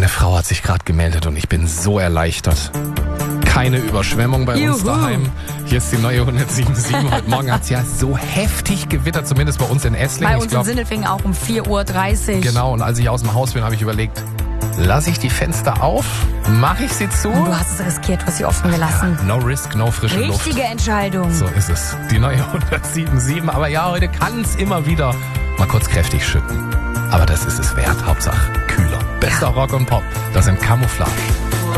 Meine Frau hat sich gerade gemeldet und ich bin so erleichtert. Keine Überschwemmung bei uns daheim. Hier ist die neue 107.7. Heute Morgen hat es ja so heftig gewittert, zumindest bei uns in Esslingen. Bei uns in Sindelfingen auch um 4:30 Uhr. Genau, und als ich aus dem Haus bin, habe ich überlegt, lasse ich die Fenster auf? Mache ich sie zu? Du hast es riskiert, du hast sie offen gelassen. Ja, no risk, no frische Luft. Richtige Entscheidung. So ist es. Die neue 107.7. Aber ja, heute kann es immer wieder mal kurz kräftig schütten. Aber das ist es wert. Hauptsache kühler. Bester Rock und Pop. Das sind Camouflage.